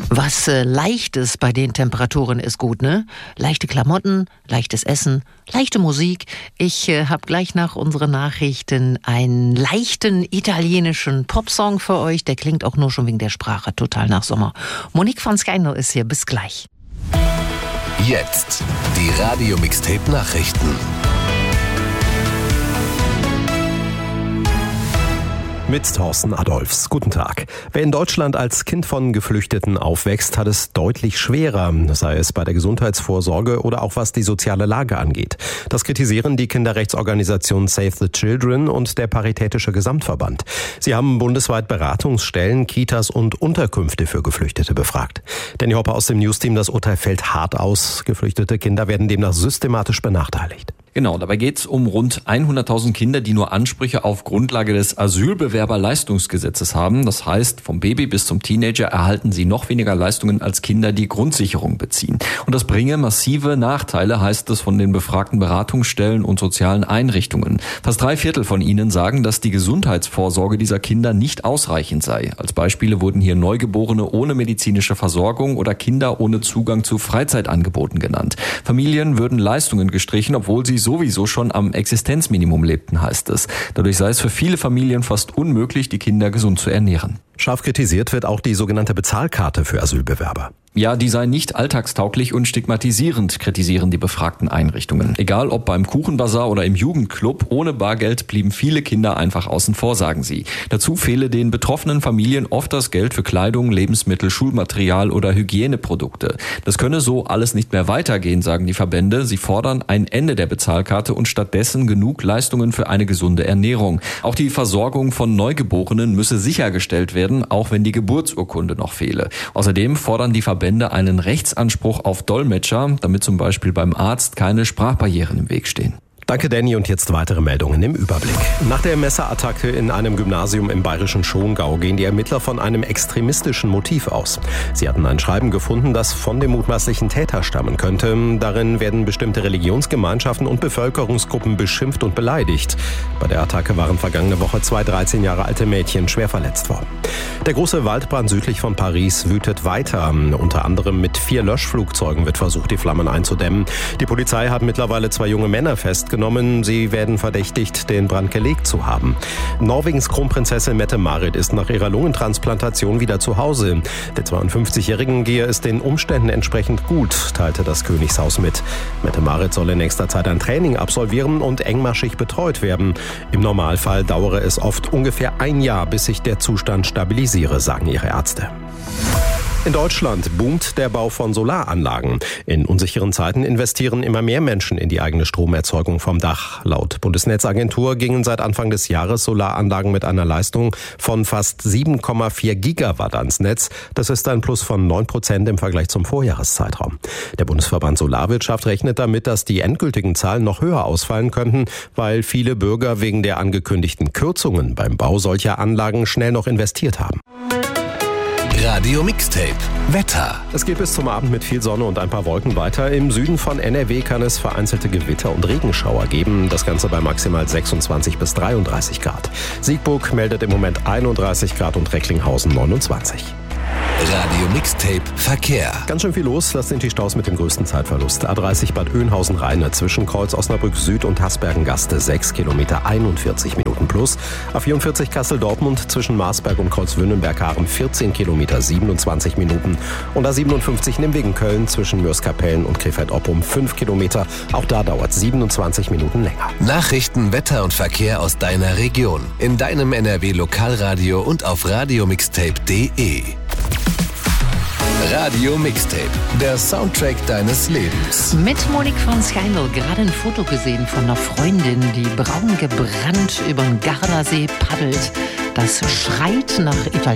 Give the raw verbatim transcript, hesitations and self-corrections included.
Was äh, Leichtes bei den Temperaturen ist gut, ne? Leichte Klamotten, leichtes Essen, leichte Musik. Ich äh, habe gleich nach unseren Nachrichten einen leichten italienischen Popsong für euch. Der klingt auch nur schon wegen der Sprache total nach Sommer. Monique von Skyno ist hier. Bis gleich. Jetzt die Radio-Mixtape-Nachrichten. Mit Thorsten Adolfs. Guten Tag. Wer in Deutschland als Kind von Geflüchteten aufwächst, hat es deutlich schwerer, sei es bei der Gesundheitsvorsorge oder auch was die soziale Lage angeht. Das kritisieren die Kinderrechtsorganisation Save the Children und der Paritätische Gesamtverband. Sie haben bundesweit Beratungsstellen, Kitas und Unterkünfte für Geflüchtete befragt. Danny Hopper aus dem Newsteam, das Urteil fällt hart aus. Geflüchtete Kinder werden demnach systematisch benachteiligt. Genau, dabei geht es um rund hunderttausend Kinder, die nur Ansprüche auf Grundlage des Asylbewerberleistungsgesetzes haben. Das heißt, vom Baby bis zum Teenager erhalten sie noch weniger Leistungen als Kinder, die Grundsicherung beziehen. Und das bringe massive Nachteile, heißt es von den befragten Beratungsstellen und sozialen Einrichtungen. Fast drei Viertel von ihnen sagen, dass die Gesundheitsvorsorge dieser Kinder nicht ausreichend sei. Als Beispiele wurden hier Neugeborene ohne medizinische Versorgung oder Kinder ohne Zugang zu Freizeitangeboten genannt. Familien würden Leistungen gestrichen, obwohl sie sowieso schon am Existenzminimum lebten, heißt es. Dadurch sei es für viele Familien fast unmöglich, die Kinder gesund zu ernähren. Scharf kritisiert wird auch die sogenannte Bezahlkarte für Asylbewerber. Ja, die sei nicht alltagstauglich und stigmatisierend, kritisieren die befragten Einrichtungen. Egal ob beim Kuchenbazar oder im Jugendclub, ohne Bargeld blieben viele Kinder einfach außen vor, sagen sie. Dazu fehle den betroffenen Familien oft das Geld für Kleidung, Lebensmittel, Schulmaterial oder Hygieneprodukte. Das könne so alles nicht mehr weitergehen, sagen die Verbände. Sie fordern ein Ende der Bezahlkarte und stattdessen genug Leistungen für eine gesunde Ernährung. Auch die Versorgung von Neugeborenen müsse sichergestellt werden, auch wenn die Geburtsurkunde noch fehle. Außerdem fordern die Verbände einen Rechtsanspruch auf Dolmetscher, damit zum Beispiel beim Arzt keine Sprachbarrieren im Weg stehen. Danke, Danny. Und jetzt weitere Meldungen im Überblick. Nach der Messerattacke in einem Gymnasium im bayerischen Schongau gehen die Ermittler von einem extremistischen Motiv aus. Sie hatten ein Schreiben gefunden, das von dem mutmaßlichen Täter stammen könnte. Darin werden bestimmte Religionsgemeinschaften und Bevölkerungsgruppen beschimpft und beleidigt. Bei der Attacke waren vergangene Woche zwei dreizehn Jahre alte Mädchen schwer verletzt worden. Der große Waldbrand südlich von Paris wütet weiter. Unter anderem mit vier Löschflugzeugen wird versucht, die Flammen einzudämmen. Die Polizei hat mittlerweile zwei junge Männer festgenommen. Sie werden verdächtigt, den Brand gelegt zu haben. Norwegens Kronprinzessin Mette-Marit ist nach ihrer Lungentransplantation wieder zu Hause. Der zweiundfünfzigjährigen gehe es den Umständen entsprechend gut, teilte das Königshaus mit. Mette-Marit soll in nächster Zeit ein Training absolvieren und engmaschig betreut werden. Im Normalfall dauere es oft ungefähr ein Jahr, bis sich der Zustand stabilisiere, sagen ihre Ärzte. In Deutschland boomt der Bau von Solaranlagen. In unsicheren Zeiten investieren immer mehr Menschen in die eigene Stromerzeugung vom Dach. Laut Bundesnetzagentur gingen seit Anfang des Jahres Solaranlagen mit einer Leistung von fast sieben Komma vier Gigawatt ans Netz. Das ist ein Plus von neun Prozent im Vergleich zum Vorjahreszeitraum. Der Bundesverband Solarwirtschaft rechnet damit, dass die endgültigen Zahlen noch höher ausfallen könnten, weil viele Bürger wegen der angekündigten Kürzungen beim Bau solcher Anlagen schnell noch investiert haben. Radio Mixtape Wetter. Es geht bis zum Abend mit viel Sonne und ein paar Wolken weiter. Im Süden von N R W kann es vereinzelte Gewitter und Regenschauer geben. Das Ganze bei maximal sechsundzwanzig bis dreiunddreißig Grad. Siegburg meldet im Moment einunddreißig Grad und Recklinghausen neunundzwanzig. Radio Mixtape Verkehr. Ganz schön viel los, das sind die Staus mit dem größten Zeitverlust. A dreißig Bad Oeynhausen-Rheine zwischen Kreuz Osnabrück Süd und Hasbergen-Gaste sechs Kilometer einundvierzig Minuten plus. A vierundvierzig Kassel-Dortmund zwischen Marsberg und Kreuzwünnenberg-Haaren vierzehn Kilometer siebenundzwanzig Minuten. Und A siebenundfünfzig Nimwegen-Köln zwischen Mörs-Kapellen und Krefeld-Oppum fünf Kilometer. Auch da dauert es siebenundzwanzig Minuten länger. Nachrichten, Wetter und Verkehr aus deiner Region. In deinem N R W Lokalradio und auf radiomixtape punkt de. Radio Mixtape, der Soundtrack deines Lebens. Mit Monique von Skyno gerade ein Foto gesehen von einer Freundin, die braun gebrannt über den Gardasee paddelt. Das schreit nach Italien.